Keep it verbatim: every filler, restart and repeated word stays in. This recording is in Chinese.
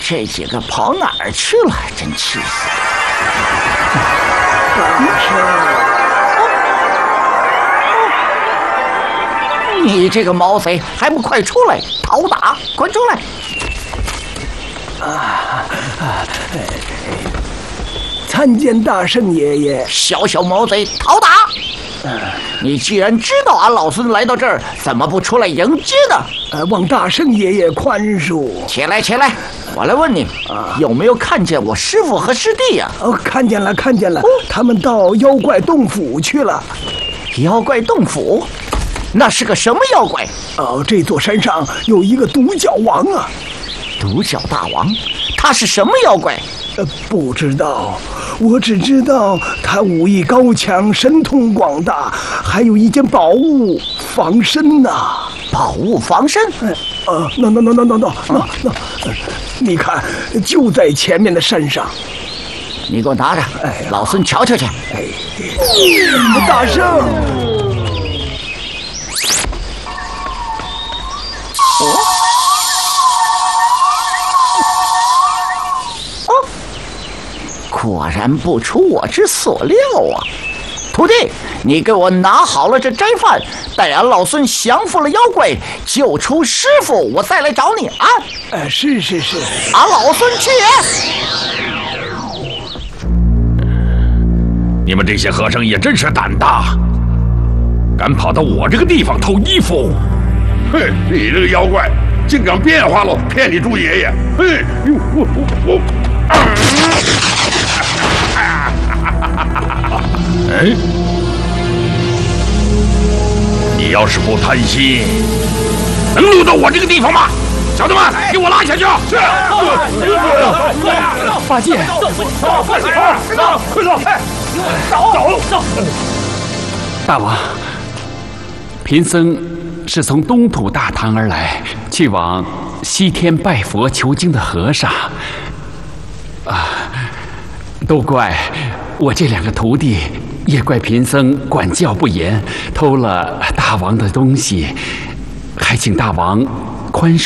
这几个跑哪儿去了？真气死！你这个毛贼，还不快出来讨打！滚出来！ 啊！参见大圣爷爷。 小小毛贼，讨打！你既然知道俺老孙来到这儿，怎么不出来迎接呢？ 呃，望大圣爷爷宽恕。 起来，起来！我来问你，啊、有没有看见我师父和师弟呀、 啊？哦，看见了，看见了，哦、他们到妖怪洞府去了。 妖怪洞府？那是个什么妖怪？ 哦，这座山上有一个独角王啊。 独角大王？他是什么妖怪？ 呃，不知道，我只知道他武艺高强，神通广大，还有一件宝物防身呐、啊。 宝物防身？ 呃，那那那那那那那那，你看，就在前面的山上。 你给我拿着，哎，老孙瞧瞧去。 哎，大圣。 哦。果然不出我之所料啊！徒弟，你给我拿好了这斋饭，待俺老孙降服了妖怪，救出师傅，我再来找你啊！ 呃，是是是， 俺老孙去也！ 你们这些和尚也真是胆大，敢跑到我这个地方偷衣服！ 哼，你这个妖怪，竟敢变化了，骗你猪爷爷！哼，我我我。 哎，你要是不贪心，能落到我这个地方吗？小子们，给我拉下去！是。 八戒， 走，快走，走，快走！走走。 大王，贫僧是从东土大唐而来，去往西天拜佛求经的和尚。啊，都怪我这两个徒弟，也怪贫僧管教不严，偷了大王的东西，还请大王宽恕。